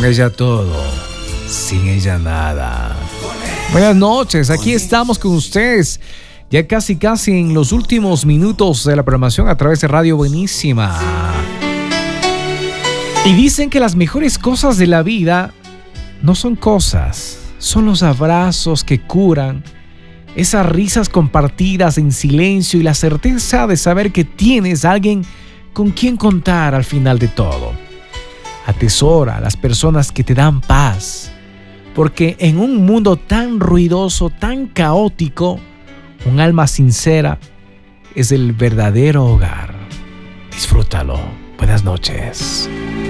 Con ella todo, sin ella nada. Buenas noches, aquí estamos con ustedes. Ya casi en los últimos minutos de la programación a través de Radio Buenísima. Y dicen que las mejores cosas de la vida no son cosas, son los abrazos que curan, esas risas compartidas en silencio y la certeza de saber que tienes a alguien con quien contar al final de todo. Atesora a las personas que te dan paz, porque en un mundo tan ruidoso, tan caótico, un alma sincera es el verdadero hogar. Disfrútalo. Buenas noches.